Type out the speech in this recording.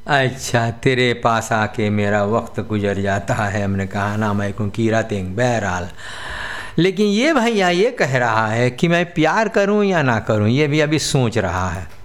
अच्छा, तेरे पास आके मेरा वक्त गुजर जाता है। हमने कहा ना मैं को कीरा तेंग बहरहाल। लेकिन ये भैया ये कह रहा है कि मैं प्यार करूं या ना करूं, ये भी अभी सोच रहा है।